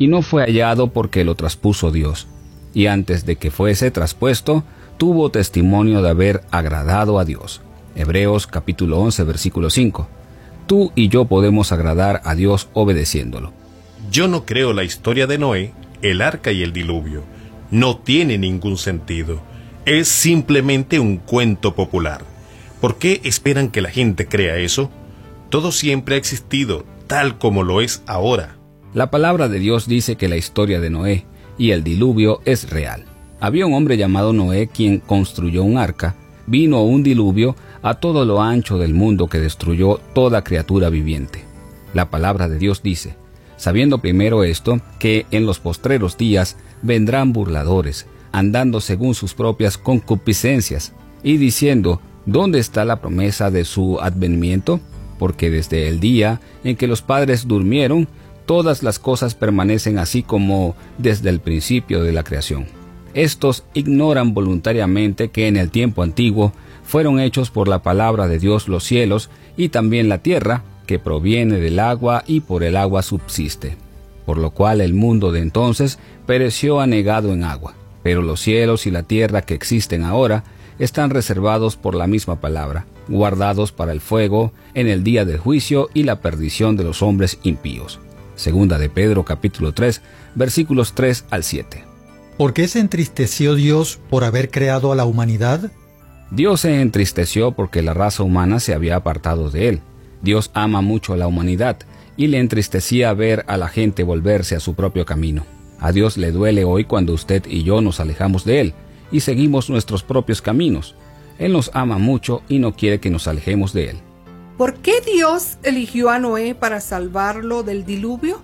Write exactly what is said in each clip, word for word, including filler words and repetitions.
y no fue hallado porque lo traspuso Dios, y antes de que fuese traspuesto, tuvo testimonio de haber agradado a Dios. Hebreos capítulo once, versículo cinco. Tú y yo podemos agradar a Dios obedeciéndolo. Yo no creo la historia de Noé, el arca y el diluvio. No tiene ningún sentido. Es simplemente un cuento popular. ¿Por qué esperan que la gente crea eso? Todo siempre ha existido, tal como lo es ahora. La palabra de Dios dice que la historia de Noé y el diluvio es real. Había un hombre llamado Noé quien construyó un arca. Vino un diluvio a todo lo ancho del mundo que destruyó toda criatura viviente. La palabra de Dios dice, sabiendo primero esto, que en los postreros días vendrán burladores, andando según sus propias concupiscencias, y diciendo, ¿dónde está la promesa de su advenimiento? Porque desde el día en que los padres durmieron, todas las cosas permanecen así como desde el principio de la creación. Estos ignoran voluntariamente que en el tiempo antiguo fueron hechos por la palabra de Dios los cielos y también la tierra, que proviene del agua y por el agua subsiste. Por lo cual el mundo de entonces pereció anegado en agua. Pero los cielos y la tierra que existen ahora están reservados por la misma palabra, guardados para el fuego en el día del juicio y la perdición de los hombres impíos. Segunda de Pedro capítulo tres, versículos tres al siete. ¿Por qué se entristeció Dios por haber creado a la humanidad? Dios se entristeció porque la raza humana se había apartado de él. Dios ama mucho a la humanidad y le entristecía ver a la gente volverse a su propio camino. A Dios le duele hoy cuando usted y yo nos alejamos de él y seguimos nuestros propios caminos. Él nos ama mucho y no quiere que nos alejemos de él. ¿Por qué Dios eligió a Noé para salvarlo del diluvio?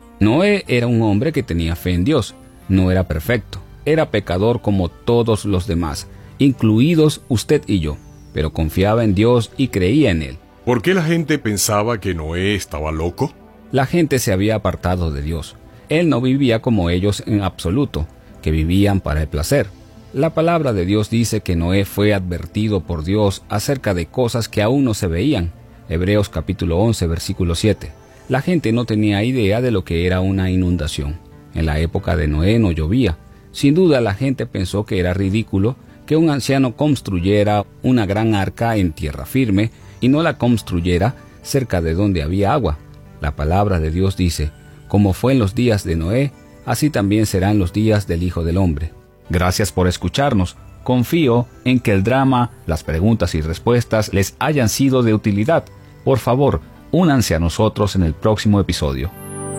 Noé era un hombre que tenía fe en Dios. No era perfecto, era pecador como todos los demás, incluidos usted y yo, pero confiaba en Dios y creía en él. ¿Por qué la gente pensaba que Noé estaba loco? La gente se había apartado de Dios. Él no vivía como ellos en absoluto, que vivían para el placer. La palabra de Dios dice que Noé fue advertido por Dios acerca de cosas que aún no se veían. Hebreos capítulo once, versículo siete. La gente no tenía idea de lo que era una inundación. En la época de Noé no llovía. Sin duda la gente pensó que era ridículo que un anciano construyera una gran arca en tierra firme y no la construyera cerca de donde había agua. La palabra de Dios dice, como fue en los días de Noé, así también serán los días del Hijo del Hombre. Gracias por escucharnos. Confío en que el drama, las preguntas y respuestas les hayan sido de utilidad. Por favor, únanse a nosotros en el próximo episodio.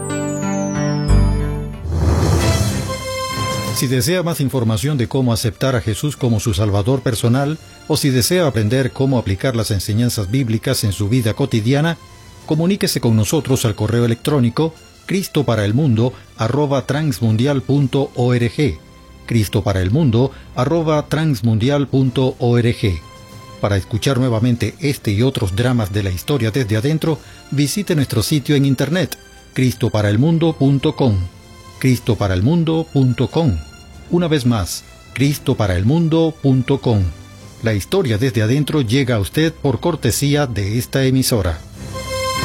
Si desea más información de cómo aceptar a Jesús como su Salvador personal, o si desea aprender cómo aplicar las enseñanzas bíblicas en su vida cotidiana, comuníquese con nosotros al correo electrónico cristo para el mundo arroba transmundial punto org, cristo para el mundo arroba transmundial punto org. Para escuchar nuevamente este y otros dramas de la historia desde adentro, visite nuestro sitio en internet, cristo para el mundo punto com, cristo para el mundo punto com. Una vez más, cristo para el mundo punto com. La historia desde adentro llega a usted por cortesía de esta emisora.